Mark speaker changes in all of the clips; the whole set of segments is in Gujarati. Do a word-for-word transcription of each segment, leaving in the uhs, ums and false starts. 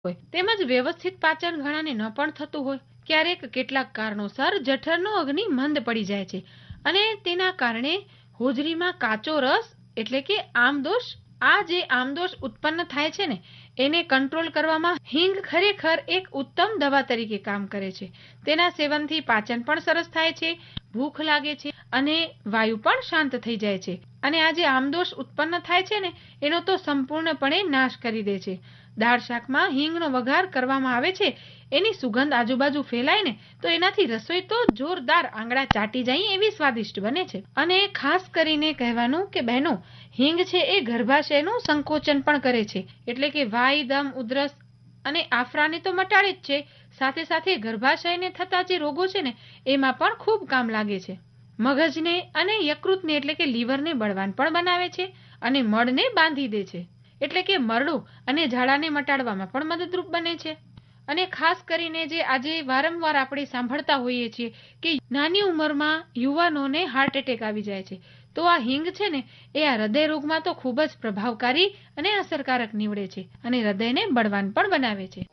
Speaker 1: હોય તેમજ વ્યવસ્થિત પાચન ઘણાને ન પણ થતું હોય. ક્યારેક કેટલાક કારણોસર જઠરનો અગ્નિ મંદ પડી જાય છે અને તેના કારણે હોજરીમાં કાચો રસ એટલે કે આમદોષ આ જે આમદોષ ઉત્પન્ન થાય છે ને એને કંટ્રોલ કરવામાં હિંગ ખરેખર એક ઉત્તમ દવા તરીકે કામ કરે છે. તેના સેવનથી પાચન પણ સરસ થાય છે, ભૂખ લાગે છે અને વાયુ પણ શાંત થઈ જાય છે અને આ જે આમદોષ ઉત્પન્ન થાય છે ને એનો તો સંપૂર્ણપણે નાશ કરી દે છે. દાળ શાકમાં હિંગનો વઘાર કરવામાં આવે છે, એની સુગંધ આજુબાજુ ફેલાય ને તો એનાથી રસોઈ તો જોરદાર આંગળા ચાટી જાય એવી સ્વાદિષ્ટ બને છે. અને ખાસ કરીને કહેવાનું કે બહેનો, હિંગ છે એ ગર્ભાશયનું સંકોચન પણ કરે છે, એટલે કે વાઈ, દમ, ઉધરસ અને આફરાને તો મટાડે જ છે, સાથે સાથે ગર્ભાશયને થતા જે રોગો છે ને એમાં પણ ખૂબ કામ લાગે છે. મગજને અને યકૃતને એટલે કે લીવરને બળવાન પણ બનાવે છે અને મળને બાંધી દે છે, એટલે કે મરડું અને ઝાડાને મટાડવામાં પણ મદદરૂપ બને છે. અને ખાસ કરીને જે આજે વારંવાર આપણે સાંભળતા હોઈએ છીએ કે નાની ઉંમરમાં યુવાનોને હાર્ટ એટેક આવી જાય છે, તો આ હિંગ છે ને એ આ હૃદય રોગમાં તો ખૂબ જ પ્રભાવકારી અને અસરકારક નીવડે છે અને હૃદયને બળવાન પણ બનાવે છે.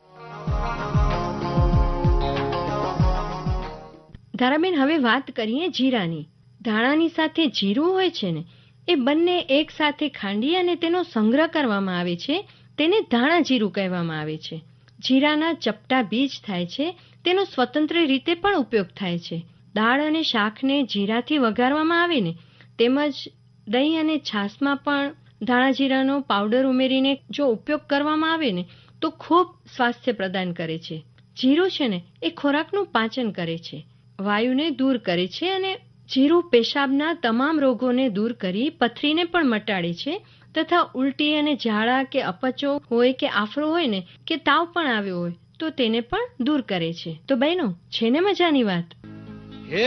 Speaker 2: ધારાબેન, હવે વાત કરીએ જીરાની. ધાણાની સાથે જીરું હોય છે ને એ બંને એક સાથે ખાંડી અને તેનો સંગ્રહ કરવામાં આવે છે, તેને ધાણા જીરું કહેવામાં આવે છે. જીરાના ચપટા બીજ થાય છે, તેનો સ્વતંત્ર રીતે પણ ઉપયોગ થાય છે. દાળ અને શાકને જીરાથી વઘારવામાં આવે ને તેમજ દહીં અને છાશમાં પણ ધાણા જીરાનો પાવડર ઉમેરીને જો ઉપયોગ કરવામાં આવે ને તો ખૂબ સ્વાસ્થ્ય પ્રદાન કરે છે. જીરું છે ને એ ખોરાકનું પાચન કરે છે, વાયુને દૂર કરે છે અને જીરું પેશાબના તમામ રોગોને દૂર કરી પથરીને પણ મટાડે છે તથા ઉલટી અને ઝાડા કે અપચો હોય કે આફરો હોય ને કે તાવ પણ આવ્યો હોય તો તેને પણ દૂર કરે છે. તો બહેનો, છે ને મજાની વાત?
Speaker 3: હે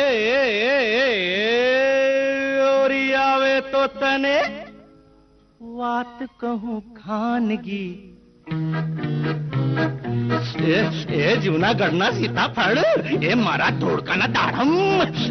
Speaker 3: ઓરી આવે તો તને વાત કહું ખાનગી, એ જૂનાગઢના સીતાફળ એ મારા ધોળકાના દાડમ